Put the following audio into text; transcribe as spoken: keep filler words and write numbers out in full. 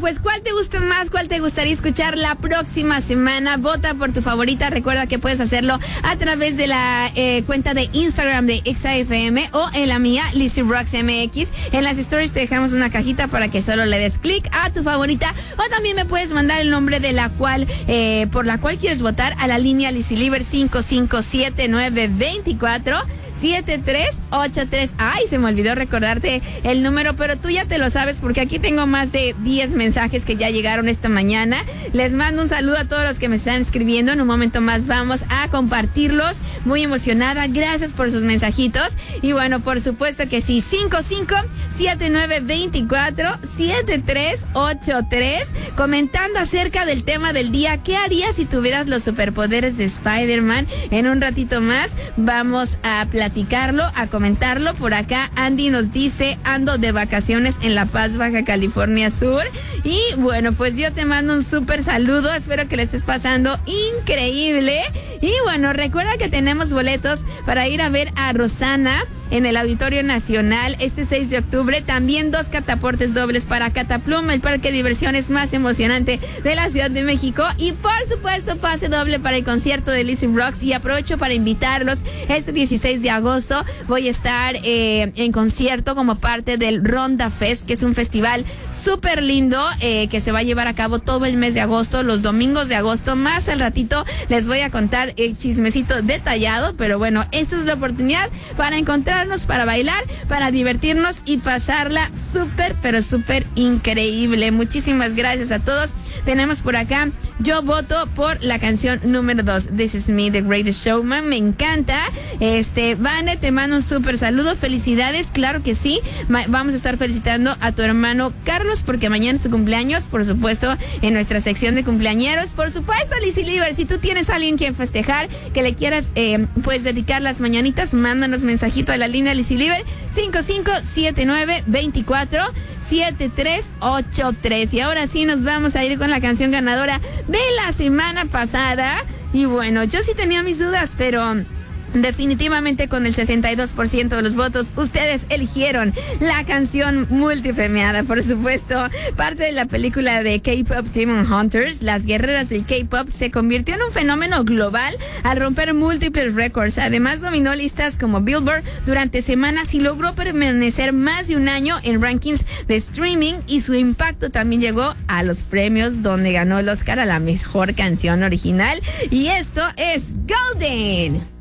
pues ¿cuál te gusta más? ¿Cuál te gustaría escuchar la próxima semana? Vota por tu favorita. Recuerda que puedes hacerlo a través de la eh, cuenta de Instagram de X A F M o en la mía, Lizzy Rocks M X. En las stories te dejamos una cajita para que solo le des clic a tu favorita, o también me puedes mandar el nombre de la cual, eh, por la cual quieres votar a la línea Lizzy Liber cinco cinco siete nueve dos cuatro siete tres ocho tres. Ay, se me olvidó recordarte el número, pero tú ya te lo sabes porque aquí tengo más de diez mensajes que ya llegaron esta mañana. Les mando un saludo a todos los que me están escribiendo. En un momento más vamos a compartirlos. Muy emocionada, gracias por sus mensajitos. Y bueno, por supuesto que sí, cinco cinco siete nueve dos cuatro siete tres ocho tres, comentando acerca del tema del día. ¿Qué harías si tuvieras los superpoderes de Spider-Man? En un ratito más vamos a platicar platicarlo, a comentarlo. Por acá Andy nos dice: ando de vacaciones en La Paz, Baja California Sur. Y bueno, pues yo te mando un súper saludo, espero que le estés pasando increíble. Y bueno, recuerda que tenemos boletos para ir a ver a Rosana en el Auditorio Nacional este seis de octubre. También dos cataportes dobles para Cataplum, el parque de diversiones más emocionante de la Ciudad de México. Y por supuesto, pase doble para el concierto de Lizzy Rocks. Y aprovecho para invitarlos este dieciséis de agosto. Voy a estar eh, en concierto como parte del Ronda Fest, que es un festival súper lindo eh, que se va a llevar a cabo todo el mes de agosto, los domingos de agosto. Más al ratito les voy a contar el chismecito detallado, pero bueno, esta es la oportunidad para encontrarnos, para bailar, para divertirnos y pasarla súper, pero súper increíble. Muchísimas gracias a todos. Tenemos por acá: yo voto por la canción número dos, This Is Me, The Greatest Showman. Me encanta. Este, Vane, te mando un súper saludo. Felicidades, claro que sí. Ma- vamos a estar felicitando a tu hermano Carlos porque mañana es su cumpleaños, por supuesto, en nuestra sección de cumpleañeros. Por supuesto, Lizzy Liber, si tú tienes a alguien quien festejar, que le quieras eh, pues dedicar las mañanitas, mándanos mensajito a la línea Lizzy Liber cinco cinco siete nueve dos cuatro siete tres ocho tres. Y ahora sí nos vamos a ir con la canción ganadora de la semana pasada. Y bueno, yo sí tenía mis dudas, pero definitivamente con el sesenta y dos por ciento de los votos, ustedes eligieron la canción multipremiada, por supuesto, parte de la película de K-Pop Demon Hunters. Las guerreras del K-Pop se convirtió en un fenómeno global al romper múltiples récords. Además, dominó listas como Billboard durante semanas y logró permanecer más de un año en rankings de streaming, y su impacto también llegó a los premios, donde ganó el Oscar a la mejor canción original. Y esto es Golden.